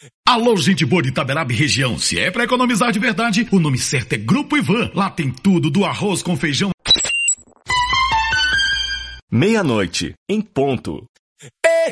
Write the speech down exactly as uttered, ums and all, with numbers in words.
Alô, gente boa de Itaberaba e região. Se é pra economizar de verdade, o nome certo é Grupo Ivan. Lá tem tudo, do arroz com feijão. Meia-noite, em ponto. Ei,